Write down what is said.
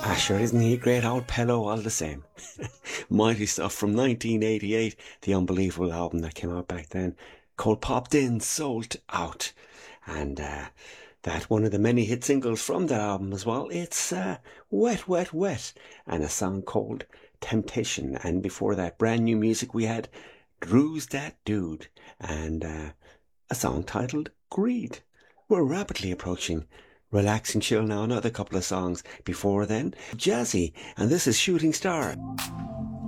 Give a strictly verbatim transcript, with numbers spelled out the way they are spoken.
Ah, sure, isn't he a great old pillow all the same? Mighty stuff from nineteen eighty-eight, the unbelievable album that came out back then, called Popped In, Sold Out. And uh, that one of the many hit singles from that album as well, it's uh, Wet, Wet, Wet, and a song called Temptation. And before that, brand new music, we had Drew's That Dude, and uh, a song titled Greed. We're rapidly approaching Relax and Chill now, another couple of songs before then. Jazzy, and this is Shooting Star.